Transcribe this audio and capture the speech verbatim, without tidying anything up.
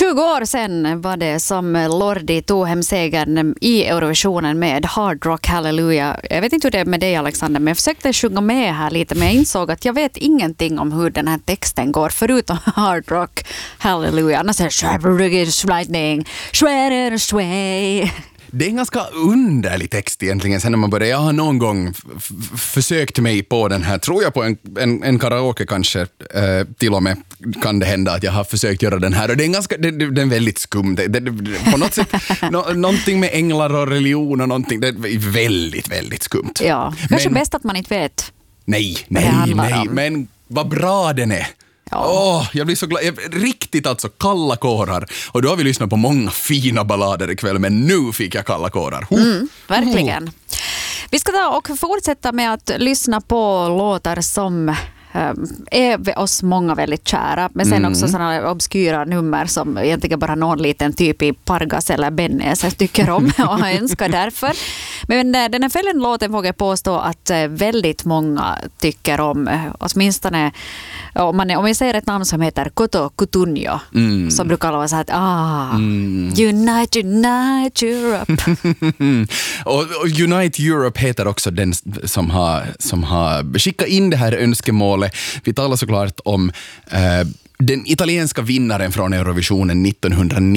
tjugo år sedan var det som Lordi tog hem segern i Eurovisionen med Hard Rock Hallelujah. Jag vet inte hur det är med dig, Alexander, men jag försökte sjunga med här lite, men jag insåg att jag vet ingenting om hur den här texten går förutom Hard Rock Hallelujah. Annars är det lightning, shredder sway. Det är en ganska underlig text egentligen sen när man börjar. Jag har någon gång f- f- försökt mig på den här, tror jag på en, en, en karaoke kanske, eh, till och med kan det hända att jag har försökt göra den här. Och det är, en ganska, det, det, det är väldigt skum. Det, det, det, på något sätt, no, någonting med änglar och religion och någonting, det är väldigt, väldigt skumt. Ja, kanske men, bäst att man inte vet. Nej, nej, nej, men vad bra den är. Ja. Åh, jag blir så glad. Jag, riktigt alltså kalla kårar. Och då har vi lyssnat på många fina ballader ikväll, men nu fick jag kalla kårar. Oh. Mm, verkligen. Oh. Vi ska ta och fortsätta med att lyssna på låtar som är oss många väldigt kära, men sen mm. också sådana obskyra nummer som egentligen bara någon liten typ i Pargas eller Bennes tycker om och önskar därför. Men den här följande låten vågar jag påstå att väldigt många tycker om, åtminstone om man om vi säger ett namn som heter Koto Kutunjo, mm. så brukar alla vara så här att ah, mm. Unite, Unite Europe. och, och Unite Europe heter också den som har, som har skickat in det här önskemålet. Vi talar såklart om eh, den italienska vinnaren från Eurovisionen nittonhundranittio.